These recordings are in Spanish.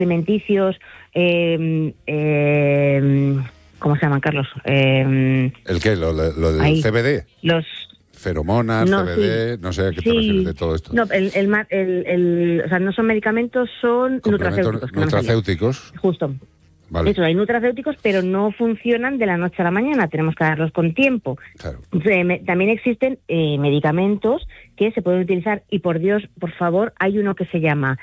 alimenticios, ¿cómo se llaman, Carlos? ¿El qué? ¿Lo del CBD? Los feromonas, CBD, no sé a qué te refieres de todo esto. No, o sea, no son medicamentos, son nutracéuticos. Nutracéuticos. Justo. Vale. Eso, hay nutracéuticos, pero no funcionan de la noche a la mañana, tenemos que darlos con tiempo. Claro. También existen medicamentos que se pueden utilizar, y por Dios, por favor, hay uno que se llama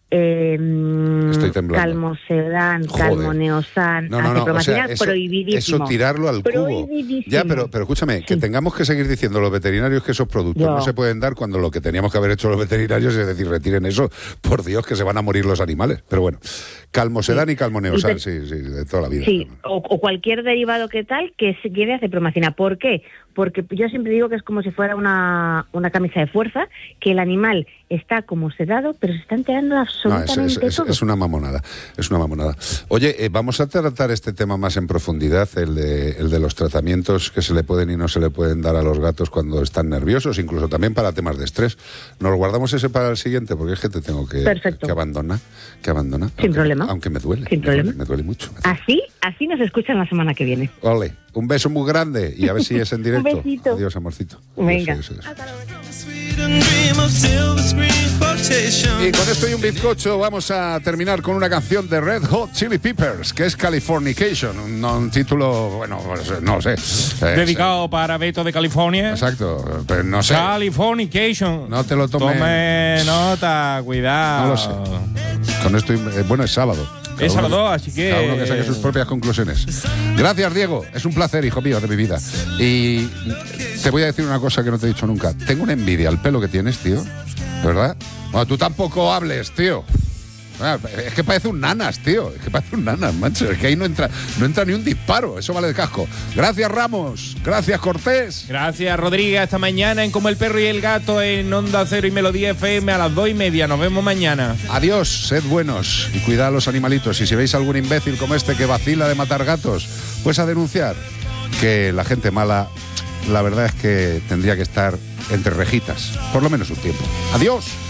Calmosedán, Calmoneosan, acipromicina, prohibidísimo. Eso tirarlo al cubo. Ya, pero escúchame, que tengamos que seguir diciendo los veterinarios que esos productos no se pueden dar, cuando lo que teníamos que haber hecho los veterinarios es decir, retiren eso, por Dios, que se van a morir los animales. Pero bueno, Calmosedán y Calmoneosan, sí, de toda la vida. Sí, o cualquier derivado que se lleve acipromicina. ¿Por qué? Porque yo siempre digo que es como si fuera una camisa de fuerza, que el animal está como sedado, pero se está enterando absolutamente todo. Es una mamonada, Oye, vamos a tratar este tema más en profundidad, el de los tratamientos que se le pueden y no se le pueden dar a los gatos cuando están nerviosos, incluso también para temas de estrés. Nos guardamos ese para el siguiente, porque es que te tengo que abandonar. Sin problema. Aunque me duele. Sin problema. Me duele mucho. Así nos escuchan la semana que viene. Ole, un beso muy grande y a ver si es en directo. Un besito. Adiós, amorcito. Venga. Adiós. Y con esto y un bizcocho vamos a terminar con una canción de Red Hot Chili Peppers, que es Californication, un título, bueno, pues, no sé. Dedicado para Beto de California. Exacto, pero no sé. Californication. No te lo tomes. Tome nota, cuidado. No lo sé. Con esto, bueno, es sábado. Es sábado, así que... Cada uno que saque sus propias conclusiones. Gracias, Diego. Es un placer, hijo mío, de mi vida. Y te voy a decir una cosa que no te he dicho nunca. Tengo una envidia al pelo que tienes, tío. ¿De verdad? Bueno, tú tampoco hables, tío. Es que parece un nanas, tío. Es que parece un nanas, macho. Es que ahí no entra ni un disparo. Eso vale de casco. Gracias, Ramos. Gracias, Cortés. Gracias, Rodríguez. Hasta mañana en Como el Perro y el Gato en Onda Cero y Melodía FM a las 2:30. Nos vemos mañana. Adiós, sed buenos y cuidad a los animalitos. Y si veis algún imbécil como este que vacila de matar gatos, pues a denunciar. Que la gente mala, la verdad es que tendría que estar entre rejitas. Por lo menos un tiempo. Adiós.